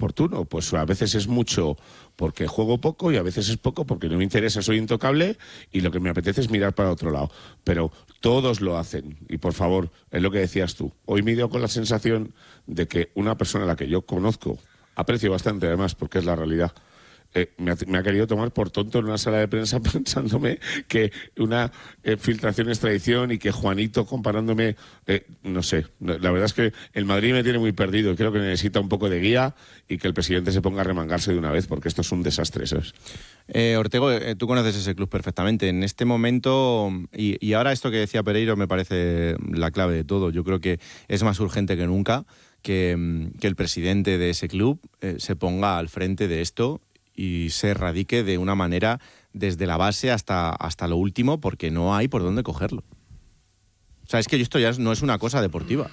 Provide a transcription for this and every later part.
oportuno. Pues a veces es mucho porque juego poco y a veces es poco porque no me interesa, soy intocable y lo que me apetece es mirar para otro lado. Pero todos lo hacen. Y por favor, es lo que decías tú. Hoy me he ido con la sensación de que una persona a la que yo conozco, aprecio bastante además porque es la realidad, me ha querido tomar por tonto en una sala de prensa pensándome que una filtración es traición y que Juanito comparándome, no sé, la verdad es que el Madrid me tiene muy perdido y creo que necesita un poco de guía y que el presidente se ponga a remangarse de una vez porque esto es un desastre, ¿sabes? Ortego, tú conoces ese club perfectamente. En este momento, y ahora esto que decía Pereiro me parece la clave de todo, yo creo que es más urgente que nunca que el presidente de ese club se ponga al frente de esto y se erradique de una manera desde la base hasta lo último, porque no hay por dónde cogerlo. O sea, es que esto ya no es una cosa deportiva.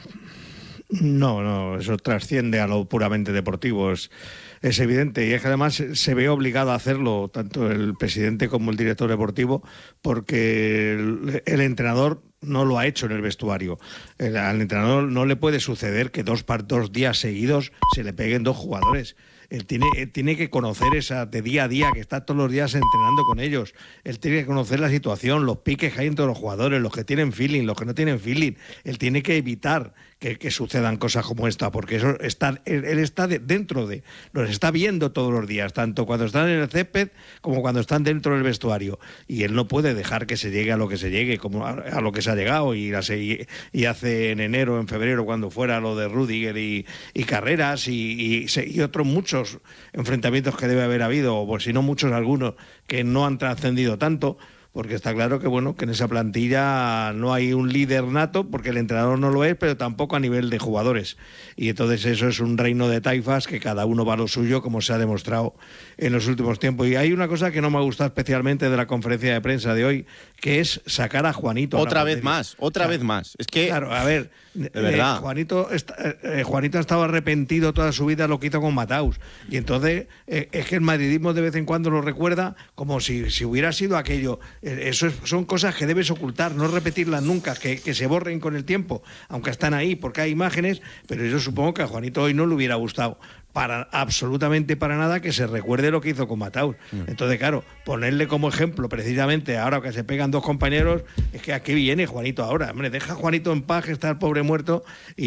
No, eso trasciende a lo puramente deportivo, es evidente, y es que además se ve obligado a hacerlo tanto el presidente como el director deportivo, porque el entrenador no lo ha hecho en el vestuario. Al entrenador no le puede suceder que dos días seguidos se le peguen dos jugadores. Él tiene que conocer esa de día a día, que está todos los días entrenando con ellos. Él tiene que conocer la situación, los piques que hay entre los jugadores, los que tienen feeling, los que no tienen feeling. Él tiene que evitar que sucedan cosas como esta, porque eso él está dentro de, los está viendo todos los días, tanto cuando están en el césped como cuando están dentro del vestuario. Y él no puede dejar que se llegue a lo que se llegue, como a lo que se ha llegado, y hace en enero, en febrero, cuando fuera lo de Rüdiger y Carreras y otros muchos enfrentamientos que debe haber habido, o si no muchos, algunos que no han trascendido tanto, porque está claro que que en esa plantilla no hay un líder nato, porque el entrenador no lo es, pero tampoco a nivel de jugadores. Y entonces eso es un reino de taifas que cada uno va a lo suyo, como se ha demostrado en los últimos tiempos. Y hay una cosa que no me ha gustado especialmente de la conferencia de prensa de hoy, que es sacar a Juanito. Otra vez más. Es que... Claro, a ver, de verdad. Juanito ha estado arrepentido toda su vida de lo que hizo con Mataus. Y entonces es que el madridismo de vez en cuando lo recuerda como si hubiera sido aquello. Son cosas que debes ocultar, no repetirlas nunca, que se borren con el tiempo, aunque están ahí porque hay imágenes, pero yo supongo que a Juanito hoy no le hubiera gustado absolutamente para nada que se recuerde lo que hizo con Mataus. Entonces, claro, ponerle como ejemplo precisamente ahora que se pegan dos compañeros, es que aquí viene Juanito ahora. Hombre, deja a Juanito en paz, que está el pobre muerto,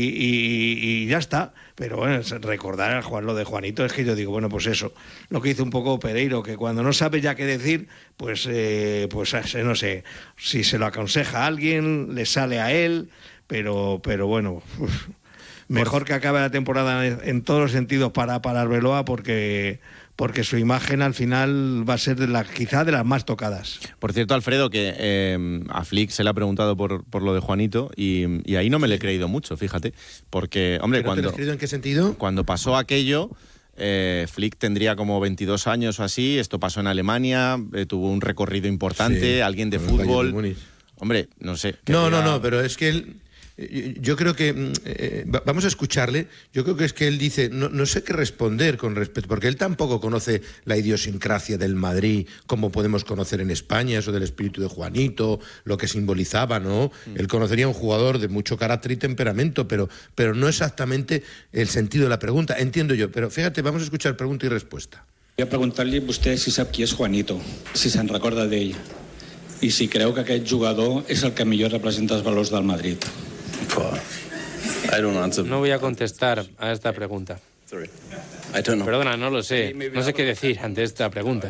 y ya está. Pero bueno, recordar lo de Juanito es que yo digo, bueno, pues eso, lo que hizo un poco Pereiro, que cuando no sabe ya qué decir, pues no sé, si se lo aconseja a alguien, le sale a él, pero bueno... Mejor que acabe la temporada en todos los sentidos para Arbeloa, porque su imagen al final va a ser quizá de las más tocadas. Por cierto, Alfredo, que a Flick se le ha preguntado por lo de Juanito y ahí no me le he creído mucho, fíjate, porque, hombre, ¿Pero te lo has creído en qué sentido? Cuando pasó aquello, Flick tendría como 22 años o así, esto pasó en Alemania, tuvo un recorrido importante, alguien de fútbol. Hombre, no sé. No, pero es que él... Yo creo que vamos a escucharle. Yo creo que es que él dice no sé qué responder con respecto, porque él tampoco conoce la idiosincrasia del Madrid como podemos conocer en España, eso del espíritu de Juanito, lo que simbolizaba, ¿no? Él conocería un jugador de mucho carácter y temperamento, pero no exactamente el sentido de la pregunta, entiendo yo. Pero fíjate, vamos a escuchar pregunta y respuesta. Voy a preguntar-li a vostè si sap qui és Juanito, si se'n recorda d'ell i si creu que aquest jugador és el que millor representa els valors del Madrid. No voy a contestar a esta pregunta. Perdona, no lo sé. No sé qué decir ante esta pregunta.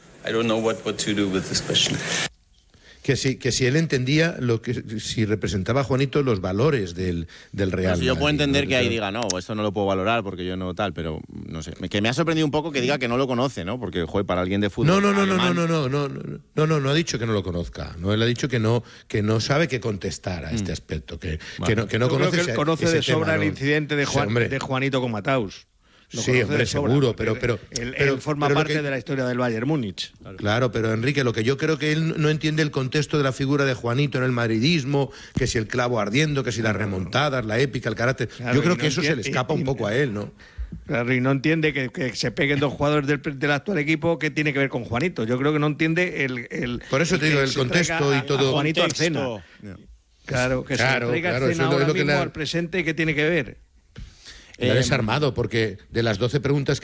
Que si él entendía si representaba a Juanito los valores del Real Madrid. Yo puedo entender, ¿no? Que ahí diga, no, esto no lo puedo valorar porque yo no tal, pero no sé. Que me ha sorprendido un poco que diga que no lo conoce, ¿no? Porque, joder, para alguien de fútbol... No ha dicho que no lo conozca. No, él ha dicho que no sabe qué contestar a este aspecto, que no conoce. Creo que él conoce de sobra el incidente de Juanito con Mataus. Sí, hombre, seguro, pero él forma parte de la historia del Bayern Múnich. Claro, pero Enrique, lo que yo creo que él no entiende el contexto de la figura de Juanito en el madridismo, que si el clavo ardiendo, que si las remontadas, la épica, el carácter. Claro, yo creo que eso se le escapa un poco a él, ¿no? Claro, y no entiende que se peguen dos jugadores del actual equipo, ¿qué tiene que ver con Juanito? Yo creo que no entiende el por eso te digo, el contexto y todo. A Juanito Arcena. Claro, que se traiga Arcena ahora mismo al presente, ¿qué tiene que ver? Le ha desarmado, porque de las 12 preguntas